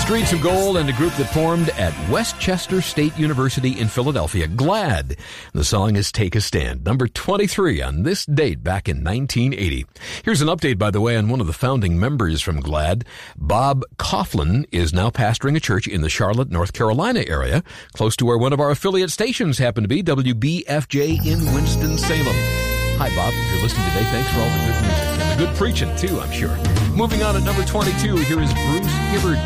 Streets of Gold and a group that formed at Westchester State University in Philadelphia, GLAD. The song is Take a Stand, number 23 on this date back in 1980. Here's an update, by the way, on one of the founding members from GLAD. Bob Coughlin is now pastoring a church in the Charlotte, North Carolina area, close to where one of our affiliate stations happen to be, WBFJ in Winston-Salem. Hi, Bob. If you're listening today, thanks for all the good music and the good preaching, too, I'm sure. Moving on at number 22, here is Bruce Hibbard.